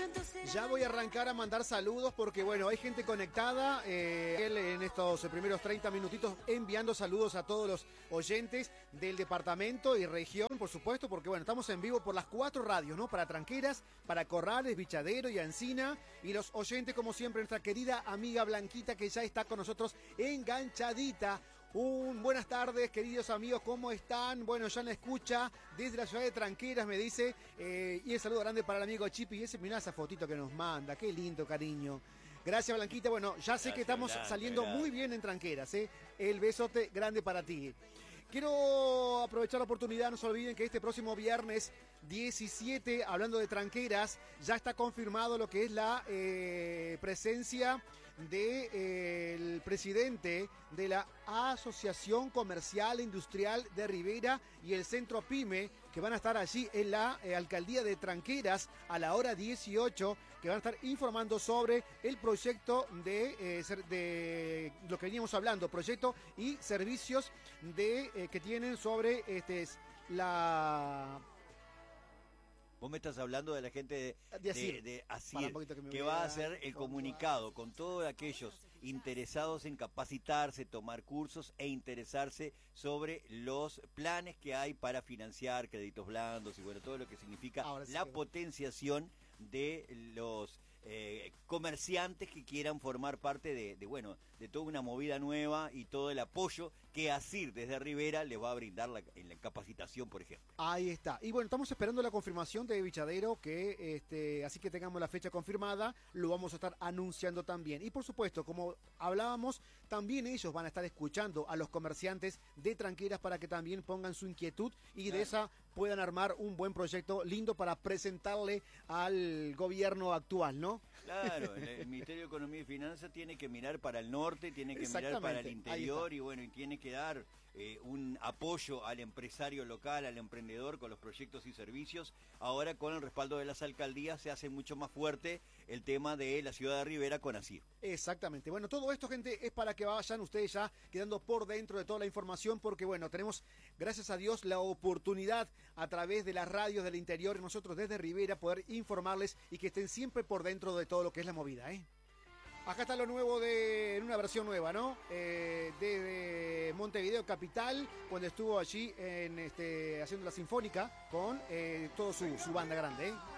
Ya voy a arrancar a mandar saludos porque, bueno, hay gente conectada. Él en estos primeros 30 minutitos enviando saludos a todos los oyentes del departamento y región, por supuesto, porque, bueno, estamos en vivo por las 4 radios, ¿no? Para Tranqueras, para Corrales, Bichadero y Ancina. Y los oyentes, como siempre, nuestra querida amiga Blanquita, que ya está con nosotros enganchadita. Buenas tardes, queridos amigos, ¿cómo están? Bueno, ya la escucha desde la ciudad de Tranqueras, me dice, y el saludo grande para el amigo Chipi, y ese, mirá esa fotito que nos manda, qué lindo, cariño. Gracias, Blanquita, bueno, ya sé que estamos saliendo muy bien en Tranqueras, el besote grande para ti. Quiero aprovechar la oportunidad, no se olviden que este próximo viernes 17, hablando de Tranqueras, ya está confirmado lo que es la presencia del presidente de la Asociación Comercial e Industrial de Rivera y el Centro PYME, que van a estar allí en la alcaldía de Tranqueras a la hora 18, que van a estar informando sobre el proyecto de lo que veníamos hablando, proyecto y servicios que tienen sobre la... Vos me estás hablando de la gente de ASIR, que va a hacer el comunicado con todos aquellos interesados en capacitarse, tomar cursos e interesarse sobre los planes que hay para financiar créditos blandos y bueno, todo lo que significa la potenciación de los comerciantes que quieran formar parte de toda una movida nueva y todo el apoyo que ASIR desde Rivera les va a brindar en la capacitación, por ejemplo. Ahí está. Y bueno, estamos esperando la confirmación de Bichadero, que así que tengamos la fecha confirmada, lo vamos a estar anunciando también. Y por supuesto, como hablábamos, también ellos van a estar escuchando a los comerciantes de Tranqueras para que también pongan su inquietud y de esa puedan armar un buen proyecto lindo para presentarle al gobierno actual, ¿no? Claro, el Ministerio de Economía y Finanzas tiene que mirar para el norte, tiene que mirar para el interior y bueno, y tiene que dar un apoyo al empresario local, al emprendedor con los proyectos y servicios. Ahora con el respaldo de las alcaldías se hace mucho más fuerte el tema de la ciudad de Rivera con ASIR. Exactamente. Bueno, todo esto, gente, es para que vayan ustedes ya quedando por dentro de toda la información porque, bueno, tenemos, gracias a Dios, la oportunidad a través de las radios del interior y nosotros desde Rivera poder informarles y que estén siempre por dentro de todo lo que es la movida, Acá está lo nuevo en una versión nueva, ¿no? De Montevideo Capital, cuando estuvo allí haciendo la Sinfónica con toda su banda grande,